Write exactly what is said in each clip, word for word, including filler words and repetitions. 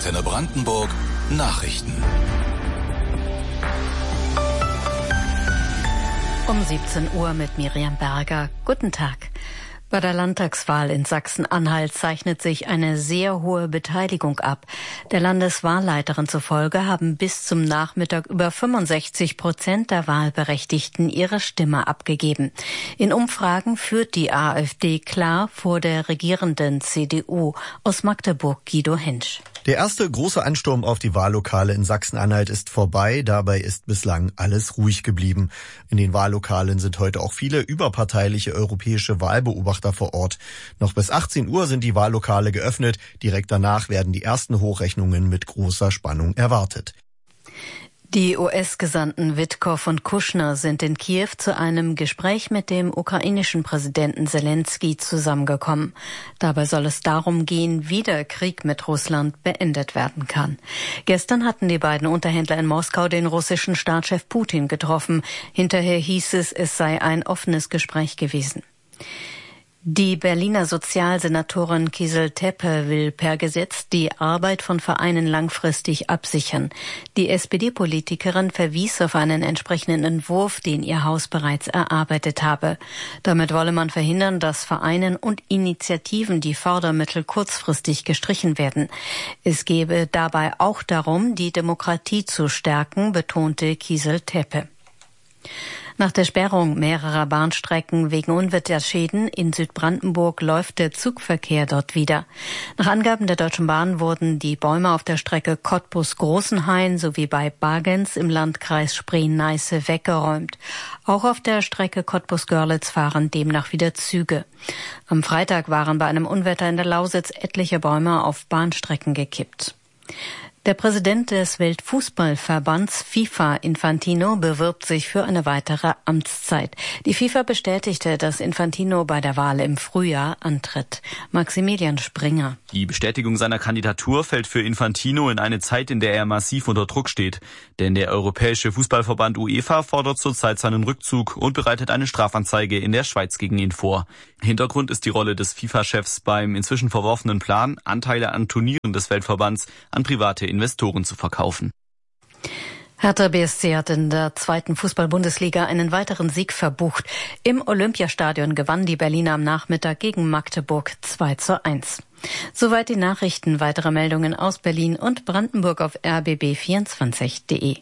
Antenne Brandenburg Nachrichten. Um siebzehn Uhr mit Miriam Berger. Guten Tag. Bei der Landtagswahl in Sachsen-Anhalt zeichnet sich eine sehr hohe Beteiligung ab. Der Landeswahlleiterin zufolge haben bis zum Nachmittag über fünfundsechzig Prozent der Wahlberechtigten ihre Stimme abgegeben. In Umfragen führt die AfD klar vor der regierenden C D U. Aus Magdeburg Guido Hensch. Der erste große Ansturm auf die Wahllokale in Sachsen-Anhalt ist vorbei. Dabei ist bislang alles ruhig geblieben. In den Wahllokalen sind heute auch viele überparteiliche europäische Wahlbeobachter vor Ort. Noch bis achtzehn Uhr sind die Wahllokale geöffnet. Direkt danach werden die ersten Hochrechnungen mit großer Spannung erwartet. Die U S-Gesandten Witkow und Kushner sind in Kiew zu einem Gespräch mit dem ukrainischen Präsidenten Zelensky zusammengekommen. Dabei soll es darum gehen, wie der Krieg mit Russland beendet werden kann. Gestern hatten die beiden Unterhändler in Moskau den russischen Staatschef Putin getroffen. Hinterher hieß es, es sei ein offenes Gespräch gewesen. Die Berliner Sozialsenatorin Kieselte will per Gesetz die Arbeit von Vereinen langfristig absichern. Die S P D-Politikerin verwies auf einen entsprechenden Entwurf, den ihr Haus bereits erarbeitet habe. Damit wolle man verhindern, dass Vereinen und Initiativen die Fördermittel kurzfristig gestrichen werden. Es gebe dabei auch darum, die Demokratie zu stärken, betonte Kieselte. Nach der Sperrung mehrerer Bahnstrecken wegen Unwetterschäden in Südbrandenburg läuft der Zugverkehr dort wieder. Nach Angaben der Deutschen Bahn wurden die Bäume auf der Strecke Cottbus-Großenhain sowie bei Bargens im Landkreis Spree-Neiße weggeräumt. Auch auf der Strecke Cottbus-Görlitz fahren demnach wieder Züge. Am Freitag waren bei einem Unwetter in der Lausitz etliche Bäume auf Bahnstrecken gekippt. Der Präsident des Weltfußballverbands FIFA, Infantino, bewirbt sich für eine weitere Amtszeit. Die FIFA bestätigte, dass Infantino bei der Wahl im Frühjahr antritt. Maximilian Springer. Die Bestätigung seiner Kandidatur fällt für Infantino in eine Zeit, in der er massiv unter Druck steht. Denn der Europäische Fußballverband UEFA fordert zurzeit seinen Rückzug und bereitet eine Strafanzeige in der Schweiz gegen ihn vor. Hintergrund ist die Rolle des FIFA-Chefs beim inzwischen verworfenen Plan, Anteile an Turnieren des Weltverbands an private Investoren zu verkaufen. Hertha B S C hat in der zweiten Fußball-Bundesliga einen weiteren Sieg verbucht. Im Olympiastadion gewann die Berliner am Nachmittag gegen Magdeburg zwei zu eins. Soweit die Nachrichten. Weitere Meldungen aus Berlin und Brandenburg auf r b b vierundzwanzig punkt d e.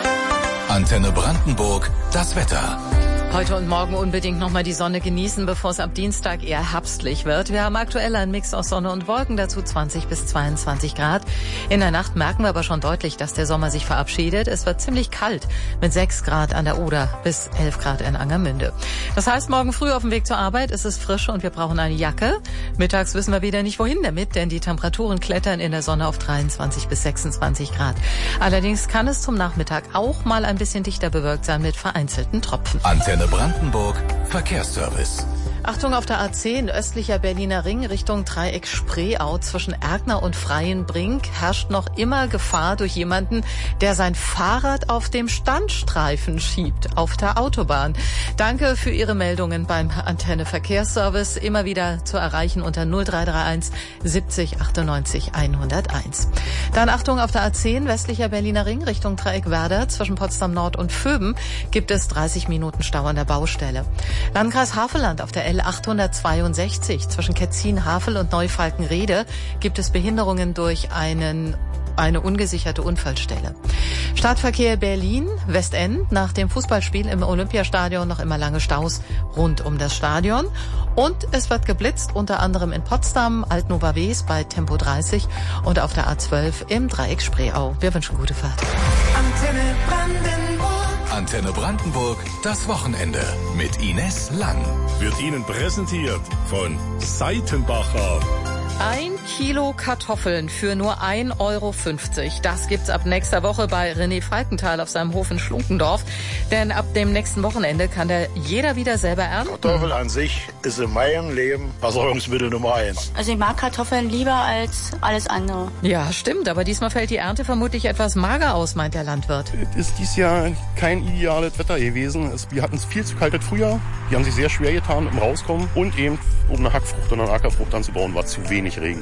Antenne Brandenburg, das Wetter. Heute und morgen unbedingt nochmal die Sonne genießen, bevor es ab Dienstag eher herbstlich wird. Wir haben aktuell einen Mix aus Sonne und Wolken, dazu zwanzig bis zweiundzwanzig Grad. In der Nacht merken wir aber schon deutlich, dass der Sommer sich verabschiedet. Es wird ziemlich kalt mit sechs Grad an der Oder bis elf Grad in Angermünde. Das heißt, morgen früh auf dem Weg zur Arbeit ist es frisch und wir brauchen eine Jacke. Mittags wissen wir wieder nicht, wohin damit, denn die Temperaturen klettern in der Sonne auf dreiundzwanzig bis sechsundzwanzig Grad. Allerdings kann es zum Nachmittag auch mal ein bisschen dichter bewölkt sein mit vereinzelten Tropfen. Antenne Brandenburg Verkehrsservice. Achtung auf der A zehn, östlicher Berliner Ring Richtung Dreieck Spreeau zwischen Erkner und Freienbrink herrscht noch immer Gefahr durch jemanden, der sein Fahrrad auf dem Standstreifen schiebt auf der Autobahn. Danke für Ihre Meldungen beim Antenne Verkehrsservice, immer wieder zu erreichen unter null drei drei eins siebzig achtundneunzig hunderteins. Dann Achtung auf der A zehn, westlicher Berliner Ring Richtung Dreieck Werder zwischen Potsdam Nord und Vöben gibt es dreißig Minuten Stau an der Baustelle. Landkreis Havelland auf der L achthundertzweiundsechzig zwischen Ketzin-Havel und Neufalkenrede gibt es Behinderungen durch einen eine ungesicherte Unfallstelle. Stadtverkehr Berlin, Westend, nach dem Fußballspiel im Olympiastadion noch immer lange Staus rund um das Stadion. Und es wird geblitzt, unter anderem in Potsdam, Altnova Wes bei Tempo dreißig und auf der A zwölf im Dreieck Spreeau. Wir wünschen gute Fahrt. Antenne Brandenburg. Antenne Brandenburg, das Wochenende mit Ines Lang. Wird Ihnen präsentiert von Seitenbacher. Ein Kilo Kartoffeln für nur ein Euro fünfzig. Das gibt's ab nächster Woche bei René Falkenthal auf seinem Hof in Schlunkendorf. Denn ab dem nächsten Wochenende kann da jeder wieder selber ernten. Kartoffel an sich ist in meinem Leben Versorgungsmittel Nummer eins. Also ich mag Kartoffeln lieber als alles andere. Ja, stimmt. Aber diesmal fällt die Ernte vermutlich etwas mager aus, meint der Landwirt. Es ist dieses Jahr kein ideales Wetter gewesen. Es, wir hatten es viel zu kaltes Frühjahr. Die haben sich sehr schwer getan im Rauskommen. Und eben, um eine Hackfrucht und eine Ackerfrucht anzubauen, war zu wenig Regen.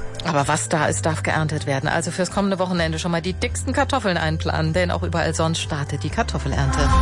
Aber was da ist, darf geerntet werden. Also fürs kommende Wochenende schon mal die dicksten Kartoffeln einplanen, denn auch überall sonst startet die Kartoffelernte.